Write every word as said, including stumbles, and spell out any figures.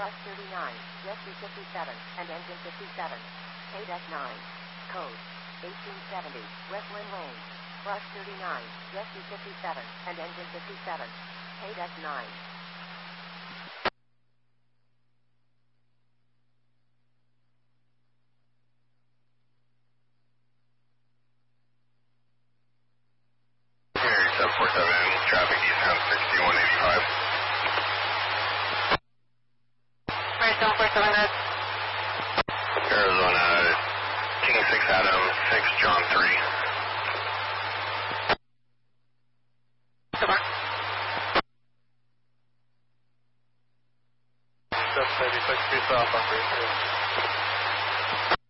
Bus thirty-nine, Rescue fifty-seven, and Engine fifty-seven. K nine. Code eighteen seventy, Westland Lane. Bus thirty-nine, Rescue fifty-seven, and Engine fifty-seven. K nine. seven four seven, traffic eastbound sixty-one eighty-five. Right, seven four seven, that's Arizona, King six Adam, six John three. Super. seven thirty-six, two south on three.